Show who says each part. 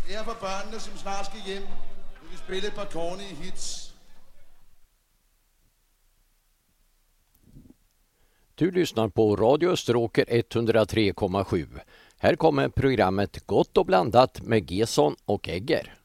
Speaker 1: Det är för barnen som snart ska hem. Vi vill spela ett par corny hits.
Speaker 2: Du lyssnar på Radio Österåker 103,7. Här kommer programmet Gott och blandat med Gesson och Egger.